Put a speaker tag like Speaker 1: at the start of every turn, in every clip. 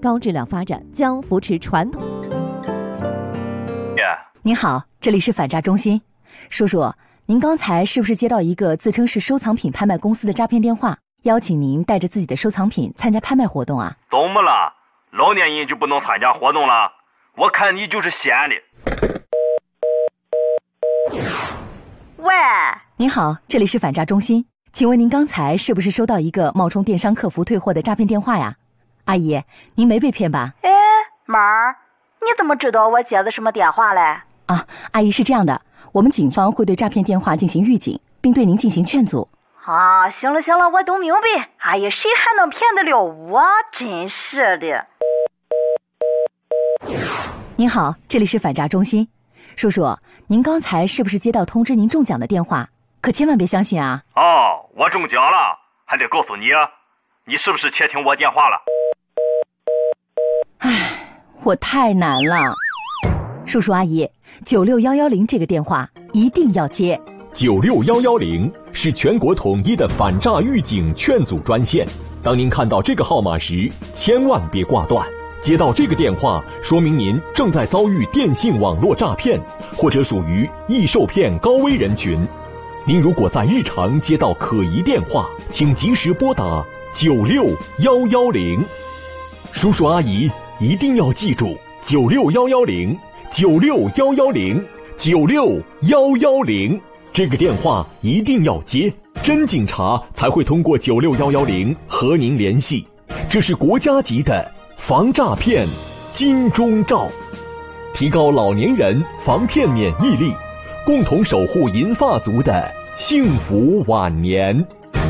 Speaker 1: 高质量发展，将扶持传统。
Speaker 2: 您好，这里是反诈中心。叔叔，您刚才是不是接到一个自称是收藏品拍卖公司的诈骗电话，邀请您带着自己的收藏品参加拍卖活动啊？
Speaker 3: 怎么了？老年人就不能参加活动了？我看你就是闲的。
Speaker 4: 喂，
Speaker 2: 您好，这里是反诈中心，请问您刚才是不是收到一个冒充电商客服退货的诈骗电话呀？阿姨，您没被骗吧？
Speaker 4: 哎，妈儿，你怎么知道我接的什么电话嘞？
Speaker 2: 啊，阿姨是这样的，我们警方会对诈骗电话进行预警，并对您进行劝阻。
Speaker 4: 啊，行了，我都明白。哎呀，谁还能骗得了我？真是的。
Speaker 2: 您好，这里是反诈中心。叔叔，您刚才是不是接到通知您中奖的电话？可千万别相信啊！
Speaker 3: 哦，我中奖了，还得告诉你，你是不是窃听我电话了？
Speaker 2: 唉，我太难了。叔叔阿姨，96110这个电话一定要接。
Speaker 5: 96110是全国统一的反诈预警劝阻专线。当您看到这个号码时，千万别挂断。接到这个电话，说明您正在遭遇电信网络诈骗，或者属于易受骗高危人群。您如果在日常接到可疑电话，请及时拨打96110。叔叔阿姨一定要记住96110，96110，96110，这个电话一定要接，真警察才会通过96110和您联系。这是国家级的防诈骗金钟罩，提高老年人防骗免疫力，共同守护银发族的幸福晚年。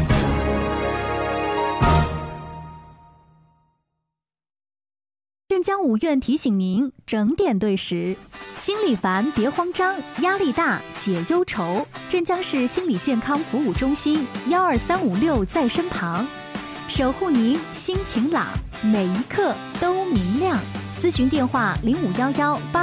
Speaker 6: 镇江五院提醒您整点对时，心里烦别慌张，压力大解忧愁。镇江市心理健康服务中心12356在身旁，守护您心晴朗，每一刻都明亮。咨询电话051188